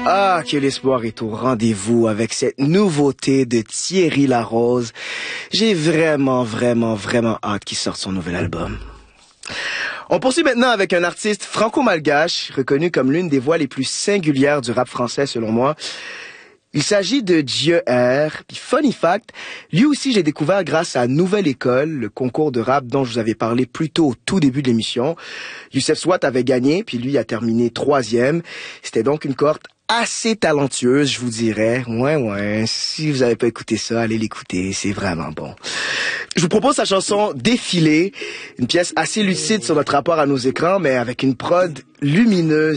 Ah, que l'espoir est au rendez-vous avec cette nouveauté de Thierry Larose. J'ai vraiment hâte qu'il sorte son nouvel album. On poursuit maintenant avec un artiste franco-malgache, reconnu comme l'une des voix les plus singulières du rap français selon moi. Il s'agit de Dieu R. Puis funny fact, lui aussi j'ai découvert grâce à Nouvelle École, le concours de rap dont je vous avais parlé plus tôt au tout début de l'émission. Youssef Swat avait gagné, puis lui a terminé 3e. C'était donc une cohorte assez talentueuse, je vous dirais. Ouais, si vous avez pas écouté ça, allez l'écouter, c'est vraiment bon. Je vous propose sa chanson Défilé, une pièce assez lucide sur notre rapport à nos écrans, mais avec une prod lumineuse